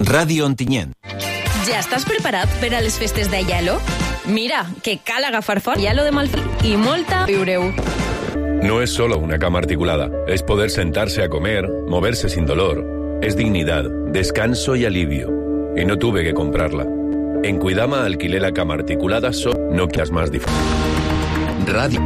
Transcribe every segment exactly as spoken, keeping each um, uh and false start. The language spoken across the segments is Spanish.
Ràdio Ontinyent. Ja estàs preparat per a les festes de Aielo? Mira, que cal agafar fort Aielo de Malfi i molta viureu. No es solo una cama articulada, es poder sentarse a comer, moverse sin dolor. Es dignidad, descanso y alivio. Y no tuve que comprarla. En Cuidama alquilé la cama articulada solo, no quieras más difícil. Radio.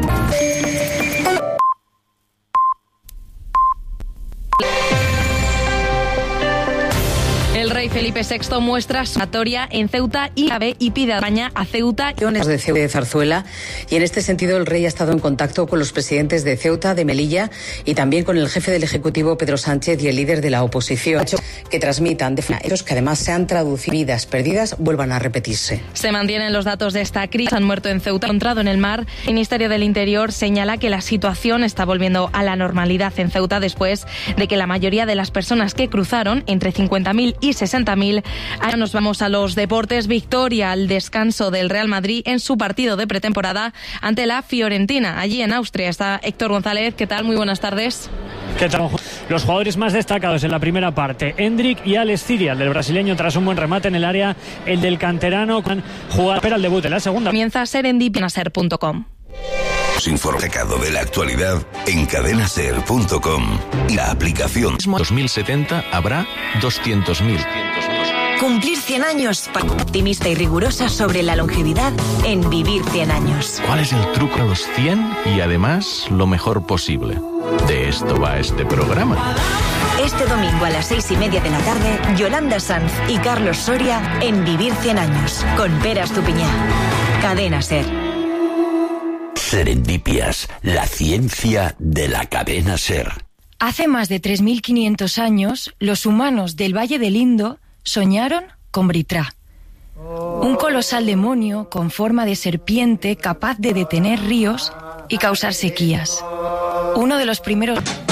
El rey Felipe sexto muestra su oratoria en Ceuta y Ave y pide a España a Ceuta de Ceuta de Zarzuela, y en este sentido el rey ha estado en contacto con los presidentes de Ceuta, de Melilla y también con el jefe del Ejecutivo Pedro Sánchez y el líder de la oposición, que transmitan de hechos que además se han traducido, vidas perdidas vuelvan a repetirse. Se mantienen los datos de esta crisis. Han muerto en Ceuta, encontrado en el mar. El Ministerio del Interior señala que la situación está volviendo a la normalidad en Ceuta después de que la mayoría de las personas que cruzaron, entre cincuenta mil y sesenta mil. Ahora nos vamos a los deportes. Victoria al descanso del Real Madrid en su partido de pretemporada ante la Fiorentina. Allí en Austria está Héctor González. ¿Qué tal? Muy buenas tardes. ¿Qué tal? Los jugadores más destacados en la primera parte, Endrick y Alex Ciria, el del brasileño tras un buen remate en el área, el del canterano con jugar para el debut en la segunda. Comienza serendipianaser punto com. Informecado de la actualidad en cadenaser punto com y la aplicación. dos mil setenta habrá doscientos mil. Cumplir cien años, optimista y rigurosa sobre la longevidad en Vivir cien años. ¿Cuál es el truco a los cien y además lo mejor posible? De esto va este programa. Este domingo a las seis y media de la tarde, Yolanda Sanz y Carlos Soria en Vivir cien años, con Pera Estupiñá. Cadena Ser. Serendipias, la ciencia de la cadena Ser. Hace más de tres mil quinientos años, los humanos del Valle del Indo soñaron con Britra, un colosal demonio con forma de serpiente capaz de detener ríos y causar sequías. Uno de los primeros